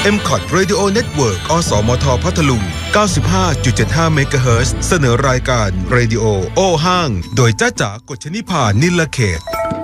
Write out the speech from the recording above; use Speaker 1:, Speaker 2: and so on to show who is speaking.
Speaker 1: MCOT Radio Network อสมทพัทลุง 95.75 เมกะเฮิรตซ์เสนอรายการ Radio โอห้างโดยจ้าจ๋ากฎชนิพานิลเขต